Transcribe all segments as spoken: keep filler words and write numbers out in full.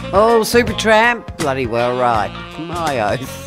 Oh, Supertramp, bloody well right. My oath.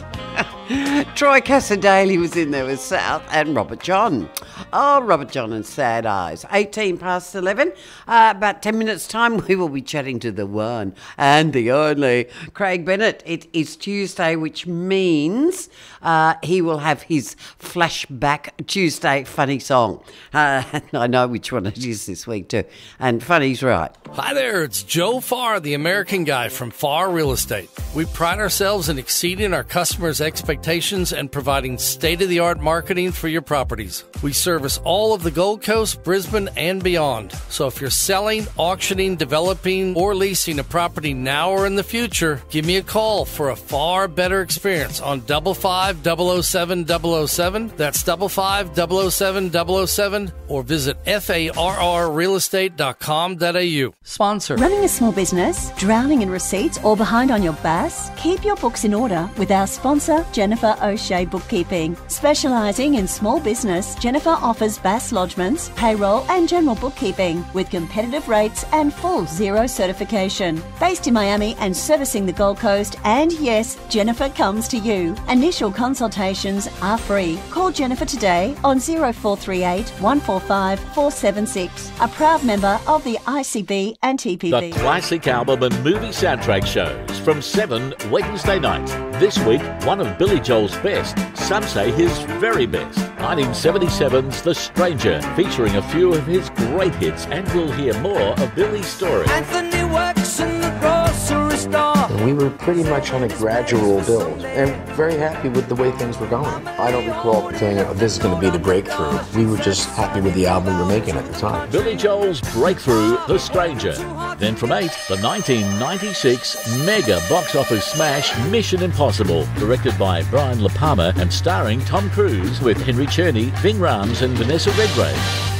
Troy Cassar-Daley was in there with South and Robert John. Oh, Robert John and Sad Eyes. eighteen past eleven. Uh, about ten minutes' time, we will be chatting to the one and the only Craig Bennett. It is Tuesday, which means uh, he will have his Flashback Tuesday funny song. Uh, I know which one it is this week too. And funny's right. Hi there, it's Joe Farr, the American Guy from Farr Real Estate. We pride ourselves in exceeding our customers' expectations and providing state-of-the-art marketing for your properties. We service all of the Gold Coast, Brisbane, and beyond. So if you're selling, auctioning, developing, or leasing a property now or in the future, give me a call for a far better experience on double five double oh seven double oh seven. That's double five double oh seven double oh seven, or visit F A R R real estate dot com dot A U. Sponsor. Running a small business, drowning in receipts, or behind on your B A S? Keep your books in order with our sponsor, Jennifer O'Shea Bookkeeping. Specialising in small business, Jennifer offers B A S lodgements, payroll and general bookkeeping with competitive rates and full Xero certification. Based in Miami and servicing the Gold Coast, and yes, Jennifer comes to you. Initial consultations are free. Call Jennifer today on oh four three eight, one four five, four seven six. A proud member of the I C B and T P B. The classic album and movie soundtrack shows from seven Wednesday night. This week, one of Billy Joel's best, some say his very best. nineteen seventy-seven's The Stranger, featuring a few of his great hits, and we'll hear more of Billy's story. Anthony works in the grocery store. We were pretty much on a gradual build, and very happy with the way things were going. I don't recall saying, oh, this is going to be the breakthrough. We were just happy with the album we were making at the time. Billy Joel's breakthrough, The Stranger. Then from eight, the nineteen ninety-six mega box office smash Mission Impossible, directed by Brian De Palma and starring Tom Cruise with Henry Czerny, Ving Rhames and Vanessa Redgrave.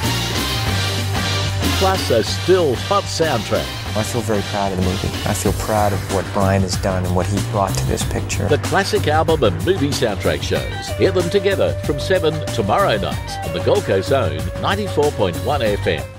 Plus a still hot soundtrack. I feel very proud of the movie. I feel proud of what Brian has done and what he brought to this picture. The classic album and movie soundtrack shows. Hear them together from seven tomorrow night on the Gold Coast Zone ninety-four point one F M.